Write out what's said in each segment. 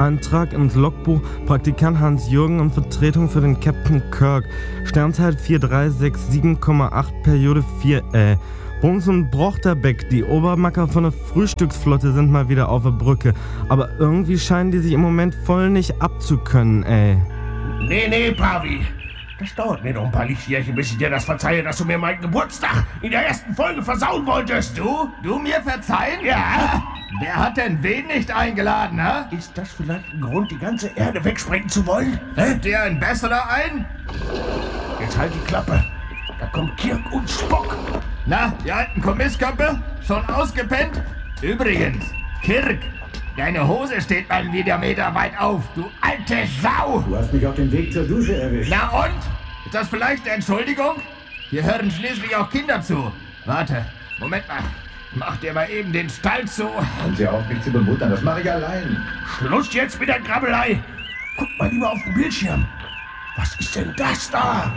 Eintrag ins Logbuch, Praktikant Hans-Jürgen und Vertretung für den Captain Kirk. Sternzeit 4367,8, Periode 4L. Bungs und Brochterbeck, die Obermacker von der Frühstücksflotte, sind mal wieder auf der Brücke. Aber irgendwie scheinen die sich im Moment voll nicht abzukönnen, ey. Nee, Pavi. Das dauert mir noch ein paar Lichtjährchen, bis ich dir das verzeihe, dass du mir meinen Geburtstag in der ersten Folge versauen wolltest. Du mir verzeihen? Ja. Wer hat denn wen nicht eingeladen, hä? Ist das vielleicht ein Grund, die ganze Erde wegsprengen zu wollen? Fällt dir ein besserer ein? Jetzt halt die Klappe. Da kommt Kirk und Spock. Na, ihr alten Kommisskappe? Schon ausgepennt? Übrigens, Kirk, deine Hose steht mal wieder meterweit auf, du alte Sau! Du hast mich auf dem Weg zur Dusche erwischt. Na und? Ist das vielleicht eine Entschuldigung? Hier hören schließlich auch Kinder zu. Warte, Moment mal. Mach dir mal eben den Stall zu. Hören Sie auf, mich zu bemuttern, das mache ich allein. Schluss jetzt mit der Grabbelei. Guck mal lieber auf den Bildschirm. Was ist denn das da?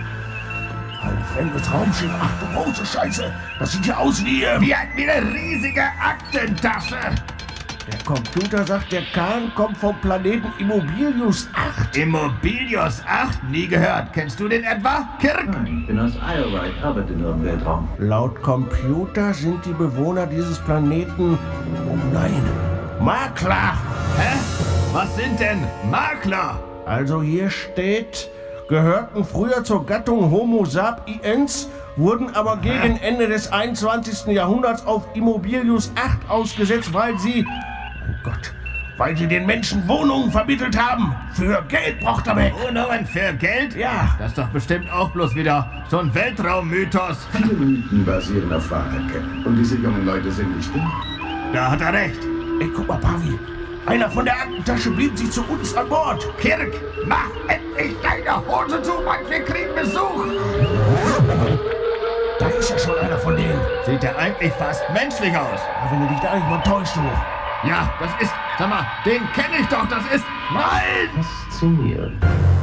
Ein fremdes Raumschiff. Ach du große Scheiße. Das sieht ja aus wie eine riesige Aktentasche. Der Computer sagt, der Kahn kommt vom Planeten Immobilius 8. Immobilius 8? Nie gehört. Kennst du den etwa, Kirk? Ich bin aus Iowa, ich arbeite nur im Weltraum. Laut Computer sind die Bewohner dieses Planeten... Oh nein, Makler. Hä? Was sind denn Makler? Also hier steht, gehörten früher zur Gattung Homo sapiens, wurden aber gegen Ende des 21. Jahrhunderts auf Immobilius 8 ausgesetzt, weil sie... Oh Gott, weil sie den Menschen Wohnungen vermittelt haben. Für Geld, Brochterbeck. Wohnungen für Geld? Ja. Das ist doch bestimmt auch bloß wieder so ein Weltraummythos. Viele Mythen basieren auf Wahrheit, Captain. Und diese jungen Leute sind nicht dumm. Da hat er recht. Ey, guck mal, Pavi. Einer von der Aktentasche beamt sich zu uns an Bord. Kirk, mach endlich deine Hose zu, Mann, wir kriegen Besuch. Da ist ja schon einer von denen. Sieht ja eigentlich fast menschlich aus. Aber wenn du dich da nicht mal täuscht, du. Ja, das ist, sag mal, den kenne ich doch, das ist... Nein! Faszinierend.